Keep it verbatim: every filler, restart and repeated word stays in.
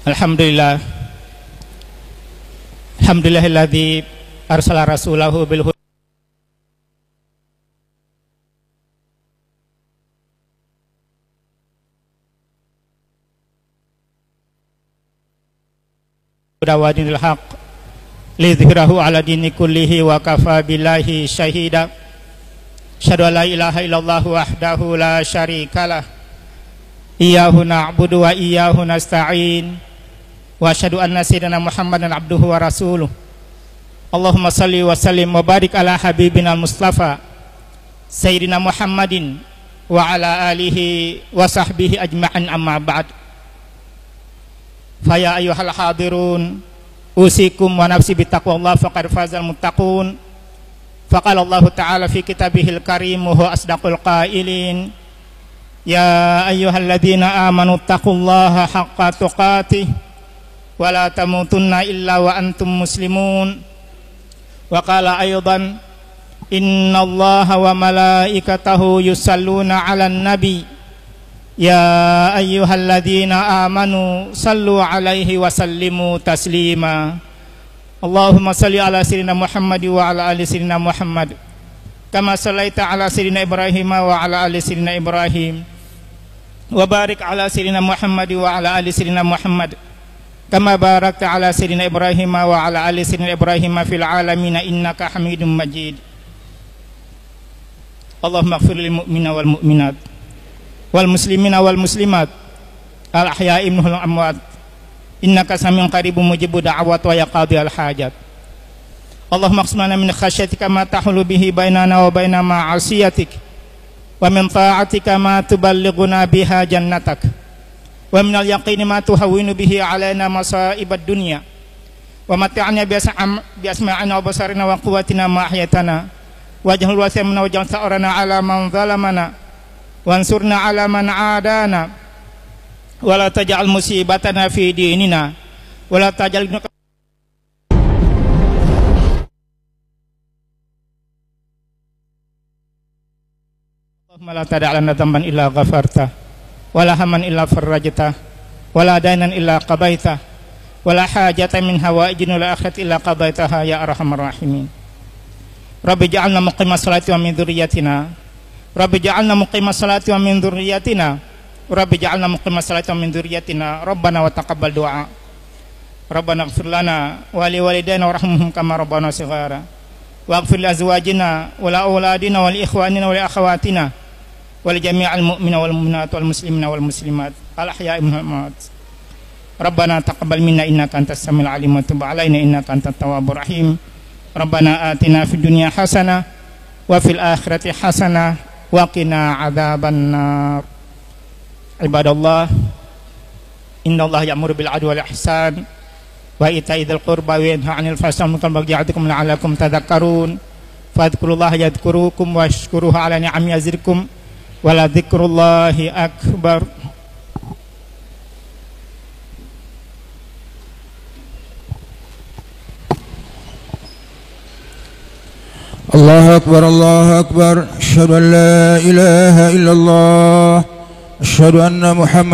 Alhamdulillah. Alhamdulillahilladzi arsala rasulahu bil huda wa dinil haq lidhhirahu ala dini kullihi wa kafa billahi syahida. Asyhadu an la ilaha illallah wahdahu la syarikalah. Iyyahu na'budu wa iyyahu nasta'in. Wa asyhadu anna sayyidina Muhammadan abduhu wa rasuluh. Allahumma salli wa sallim wa barik ala habibina al-Mustafa sayyidina Muhammadin wa ala alihi wa sahbihi ajma'in, amma ba'd. Fa ya ayyuhal hadirun usikum wa nafsi bittaqwallah faqad fazal muttaqun. Faqala Allah ta'ala fi kitabihil karim wa huwa asdaqul qailin. Ya ayyuhalladzina amanu taqullaha haqqa tuqatih wa la tamutunna illa wa antum muslimun. Wa qala aydan innallaha wa malaikatahu yusalluna 'alan nabi ya ayyuhalladzina amanu sallu 'alaihi wa sallimu taslima. Allahumma salli ala sayyidina Muhammad wa ala ali sayyidina Muhammad kama sallaita ala sayyidina Ibrahim wa ala ali sayyidina Ibrahim wa barik ala sayyidina Muhammad wa ala ali sayyidina Muhammad kama barakta ala sayyidina Ibrahim wa ala ali sayyidina Ibrahim fil alamin innaka Hamidum Majid. Allahumma ighfir lil mu'minina wal mu'minat wal muslimina wal muslimat al ahya'i minhum amwat innaka samiun qaribun mujibud da'awat wa yaqdi al hajat. Allahumma qsim lana min khasyatika ma tahulu bihi bainana wa baina ma'asiyatik wa min ta'atika ma tuballighuna biha jannatak wa min al-yaqini ma tuhawwinu bihi alaina masa'ibad dunya wa mat'ana bi asma'ina wa basarina wa quwwatina ma ahyaytana waj'al wasamna waj'al sa'rana ala man zalamana wansurna ala man adana wa la taj'al musibatana fi dinina wa la taj'al Allahumma la tad'alna dhanban illa ghafarta wala haman illa farrajta wala dainan illa qabaita wala hajatan min hawaijin wala akhirati illa qadaitaha ya arhamar rahimin. Rabbi ja'alna muqimas salati wa min dzurriyyatina Rabbi ja'alna muqimas salati wa min dzurriyyatina Rabbi ja'alna muqimas salati wa min dzurriyyatina Rabbana wa taqabbal du'a. Rabbana ighfir lana wa li walidayna warhamhum kama rabbana shighara waghfir li azwajina wa li auladina wa li ikhwanina wa li akhawatina wal jami'al mu'mina wal mu'minat wal muslimina wal muslimat al ahya'i minhum amwat. Rabbana taqabbal minna innaka antas samiul alim wa tub 'alaina innaka antat tawwabur rahim. Rabbana atina fid dunya hasanah wa fil akhirati hasanah wa qina adzabannar. Ibadallah, innallaha ya'muru bil 'adli wal ihsan wa ita'i dzil qurba wa yanha 'anil fahsya'i wal munkari wal baghi ya'idukum la'allakum tadhakkarun. Fadhkurullaha yadhkurukum washkuruhu 'ala ni'amihi yazidkum wala dzikrullahi akbar. Allahu akbar, Allahu akbar. Asyhadu an la ilaha illallah, asyhadu anna Muhammad